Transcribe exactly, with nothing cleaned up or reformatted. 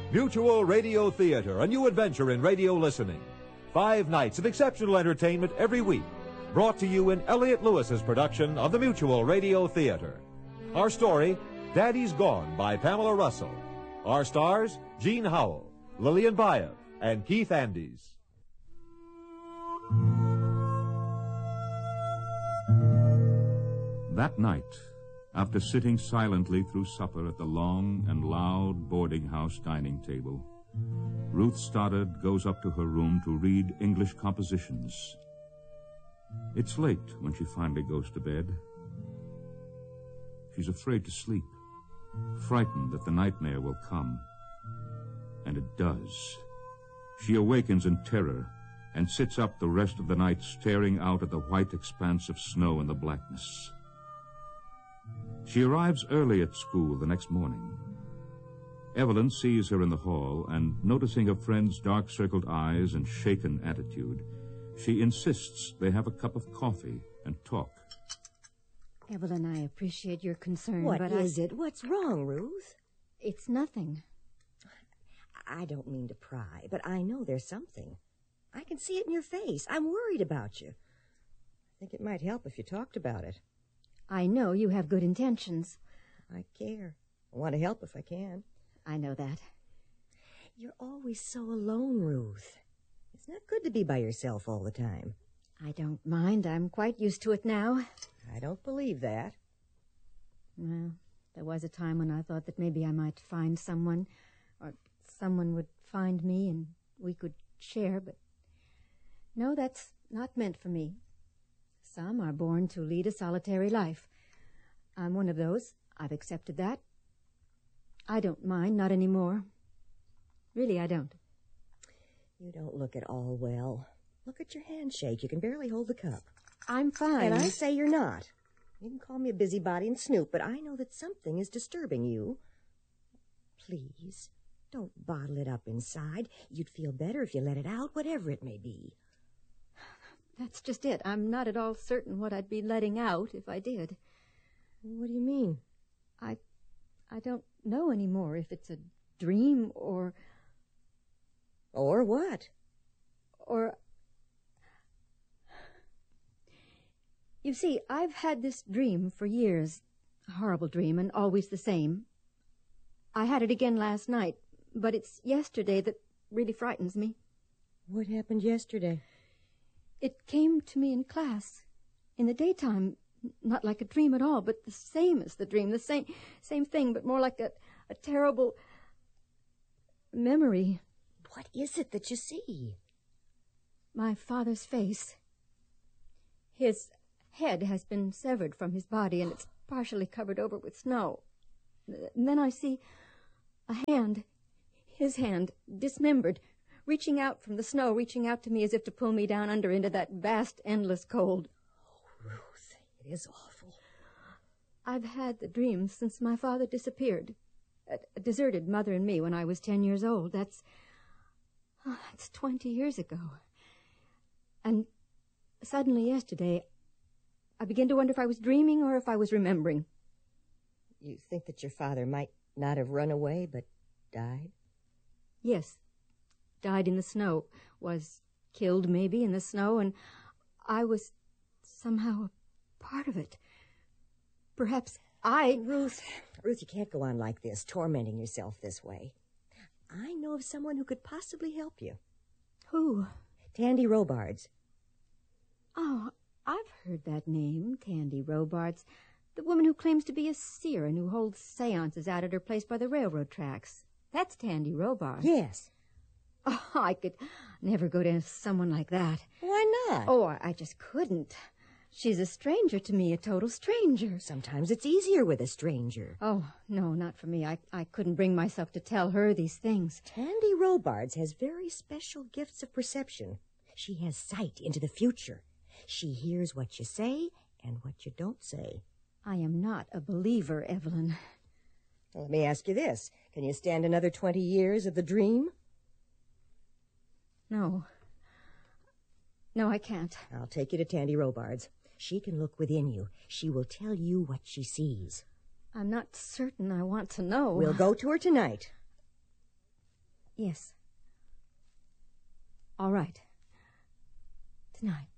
Mutual Radio Theater, a new adventure in radio listening. Five nights of exceptional entertainment every week. Brought to you in Elliott Lewis's production of the Mutual Radio Theater. Our story, Daddy's Gone by Pamela Russell. Our stars, Jean Howell, Lillian Baev, and Keith Andes. That night, after sitting silently through supper at the long and loud boarding house dining table, Ruth Stoddard goes up to her room to read English compositions. It's late when she finally goes to bed. She's afraid to sleep, frightened that the nightmare will come. And it does. She awakens in terror and sits up the rest of the night staring out at the white expanse of snow in the blackness. She arrives early at school the next morning. Evelyn sees her in the hall, and noticing her friend's dark-circled eyes and shaken attitude, she insists they have a cup of coffee and talk. Evelyn, I appreciate your concern, What but is I... it? What's wrong, Ruth? It's nothing. I don't mean to pry, but I know there's something. I can see it in your face. I'm worried about you. I think it might help if you talked about it. I know you have good intentions. I care. I want to help if I can. I know that. You're always so alone, Ruth. It's not good to be by yourself all the time. I don't mind. I'm quite used to it now. I don't believe that. Well, there was a time when I thought that maybe I might find someone, or someone would find me and we could share, but no, that's not meant for me. Some are born to lead a solitary life. I'm one of those. I've accepted that. I don't mind, not anymore. Really, I don't. You don't look at all well. Look at your handshake. You can barely hold the cup. I'm fine. And I say you're not. You can call me a busybody and snoop, but I know that something is disturbing you. Please, don't bottle it up inside. You'd feel better if you let it out, whatever it may be. That's just it. I'm not at all certain what I'd be letting out if I did. What do you mean? I I don't know anymore if it's a dream or... Or what? Or... You see, I've had this dream for years. A horrible dream, and always the same. I had it again last night, but it's yesterday that really frightens me. What happened yesterday? It came to me in class, in the daytime, not like a dream at all, but the same as the dream, the same same thing, but more like a, a terrible memory. What is it that you see? My father's face. His head has been severed from his body, and it's partially covered over with snow. And then I see a hand, his hand, dismembered, reaching out from the snow, reaching out to me as if to pull me down under into that vast, endless cold. Oh, Ruth, it is awful. I've had the dream since my father disappeared. Uh, deserted Mother and me when I was ten years old. That's, oh, that's twenty years ago. And suddenly yesterday, I began to wonder if I was dreaming or if I was remembering. You think that your father might not have run away, but died? Yes. Died in the snow, was killed maybe in the snow, and I was somehow a part of it. Perhaps I... Ruth, Ruth, you can't go on like this, tormenting yourself this way. I know of someone who could possibly help you. Who? Tandy Robards. Oh, I've heard that name, Tandy Robards. The woman who claims to be a seer and who holds seances out at her place by the railroad tracks. That's Tandy Robards. Yes. Oh, I could never go to someone like that. Why not? Oh, I, I just couldn't. She's a stranger to me, a total stranger. Sometimes it's easier with a stranger. Oh, no, not for me. I, I couldn't bring myself to tell her these things. Tandy Robards has very special gifts of perception. She has sight into the future. She hears what you say and what you don't say. I am not a believer, Evelyn. Well, let me ask you this. Can you stand another twenty years of the dream? No. No, I can't. I'll take you to Tandy Robards. She can look within you. She will tell you what she sees. I'm not certain I want to know. We'll go to her tonight. Yes. All right. Tonight.